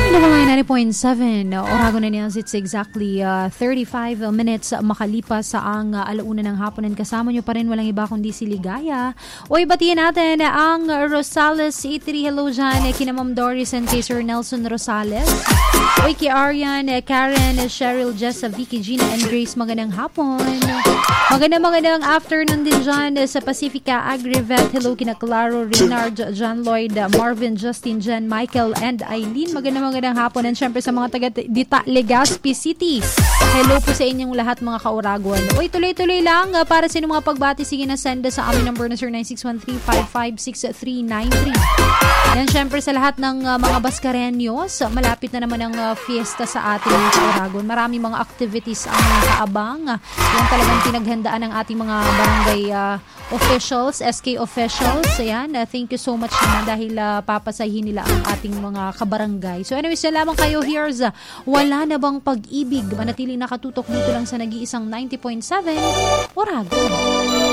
90.7 Oragon na niya. It's exactly 35 minutes makalipas sa ang alauna ng haponan. Kasama nyo pa rin walang iba kundi si Ligaya. Uy, batiin natin ang Rosales Eatery. Hello dyan, kina Ma'am Doris and kay Sir Nelson Rosales. Uy, kay Arian, Karen, Cheryl, Jessa, Vicky, Gina, and Grace. Magandang hapon. Magandang afternoon din dyan sa Pacifica Agrivet. Hello kina Claro, Reynard, John Lloyd, Marvin, Justin, Jen, Michael, and Eileen. Magandang hapon. And syempre sa mga taga Dita, Legazpi City. Hello po sa inyong lahat mga kauragon. Uy, tuloy-tuloy lang. Para sa inyong mga pagbati, sige na send sa aming number na 096135563393. Yan syempre sa lahat ng mga Baskarenyos. Malapit na naman ang fiesta sa ating mga kauragon. Maraming mga activities ang kaabang. Yan talagang pinaghandaan ng ating mga barangay officials, SK officials. Ayan, thank you so much naman dahil papasahin nila ang ating mga kabarangay. So anyways, lamang kayo. Here's Wala Na Bang Pag-ibig. Manatiling nakatutok dito lang sa nag-iisang 90.7 Oragon.